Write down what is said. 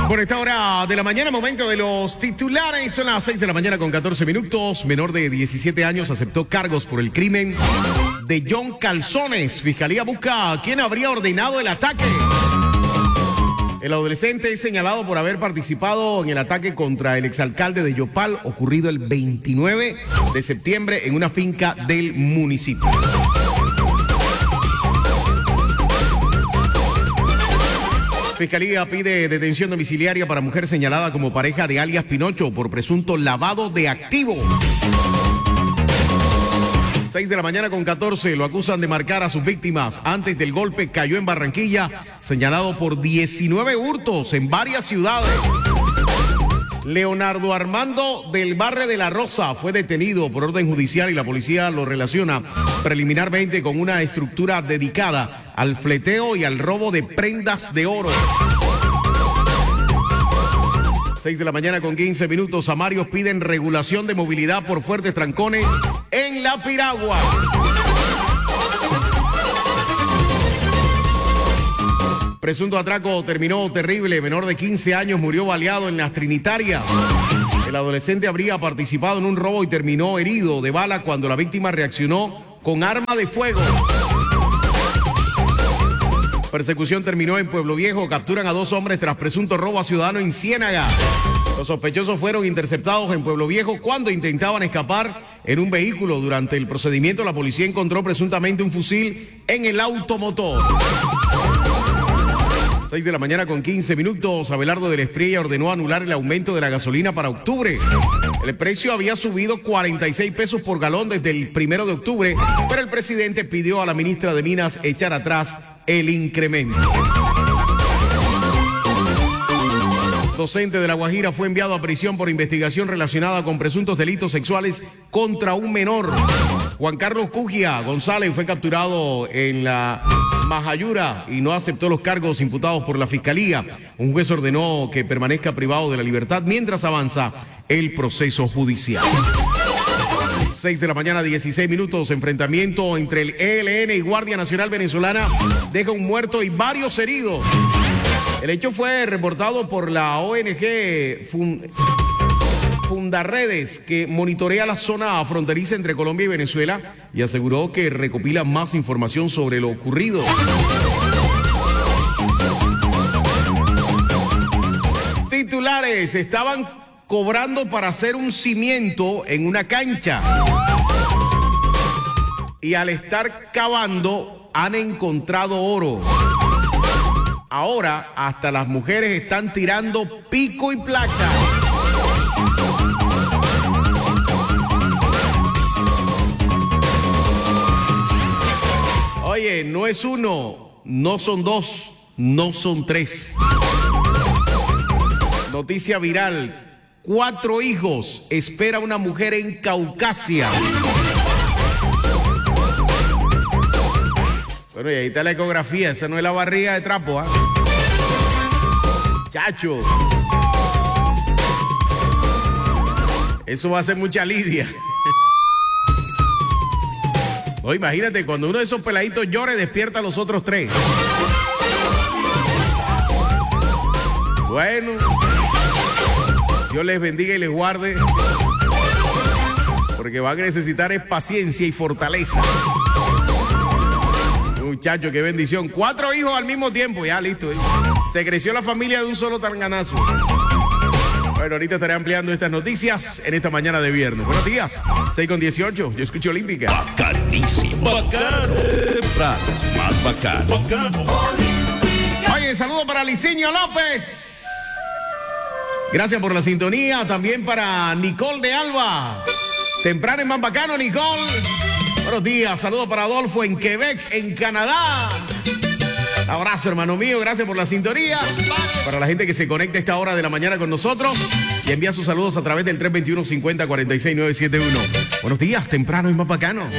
Por esta hora de la mañana, momento de los titulares. Son las 6 de la mañana con 14 minutos. Menor de 17 años aceptó cargos por el crimen de John Calzones. Fiscalía busca a quien habría ordenado el ataque. El adolescente es señalado por haber participado en el ataque contra el exalcalde de Yopal, ocurrido el 29 de septiembre en una finca del municipio. Fiscalía pide detención domiciliaria para mujer señalada como pareja de alias Pinocho por presunto lavado de activos. 6 de la mañana con 14, lo acusan de marcar a sus víctimas. Antes del golpe cayó en Barranquilla, señalado por 19 hurtos en varias ciudades. Leonardo Armando del Barrio de la Rosa fue detenido por orden judicial y la policía lo relaciona preliminarmente con una estructura dedicada al fleteo y al robo de prendas de oro. 6 de la mañana con 15 minutos. Amarios piden regulación de movilidad por fuertes trancones en La Piragua. Presunto atraco terminó terrible. Menor de 15 años murió baleado en las Trinitarias. El adolescente habría participado en un robo y terminó herido de bala cuando la víctima reaccionó con arma de fuego. Persecución terminó en Pueblo Viejo. Capturan a 2 hombres tras presunto robo a ciudadano en Ciénaga. Los sospechosos fueron interceptados en Pueblo Viejo cuando intentaban escapar en un vehículo. Durante el procedimiento, la policía encontró presuntamente un fusil en el automotor. 6 de la mañana con 15 minutos. Abelardo de la Espriella ordenó anular el aumento de la gasolina para octubre. El precio había subido 46 pesos por galón desde el 1 de octubre, pero el presidente pidió a la ministra de Minas echar atrás el incremento. Docente de La Guajira fue enviado a prisión por investigación relacionada con presuntos delitos sexuales contra un menor. Juan Carlos Cugia González fue capturado en la Majayura y no aceptó los cargos imputados por la Fiscalía. Un juez ordenó que permanezca privado de la libertad mientras avanza el proceso judicial. 6 de la mañana, 16 minutos. Enfrentamiento entre el ELN y Guardia Nacional Venezolana deja un muerto y varios heridos. El hecho fue reportado por la ONG Fundarredes, que monitorea la zona fronteriza entre Colombia y Venezuela y aseguró que recopila más información sobre lo ocurrido. Titulares: estaban cobrando para hacer un cimiento en una cancha y al estar cavando han encontrado oro. Ahora hasta las mujeres están tirando pico y placa. Oye, no es uno, no son 2, no son 3. Noticia viral: 4 hijos espera una mujer en Caucasia. Bueno, y ahí está la ecografía, esa no es la barriga de trapo, ¿ah? Chacho. Eso va a ser mucha lidia. No, imagínate, cuando uno de esos peladitos llore, despierta a los otros 3. Bueno, Dios les bendiga y les guarde, porque van a necesitar es paciencia y fortaleza. Muchacho, qué bendición. 4 hijos al mismo tiempo, ya listo. Se creció la familia de un solo tanganazo. Bueno, ahorita estaré ampliando estas noticias en esta mañana de viernes. Buenos días, 6:18, yo escucho Olímpica. Bacanísimo. Bacano. Más bacano. Bacano. Oye, saludo para Licinio López. Gracias por la sintonía. También para Nicole de Alba. Temprano y más bacano, Nicole. Buenos días, saludos para Adolfo en Quebec, en Canadá. Abrazo, hermano mío, gracias por la sintonía. Para la gente que se conecta a esta hora de la mañana con nosotros y envía sus saludos a través del 321-50-46-971. Buenos días, temprano y más bacano.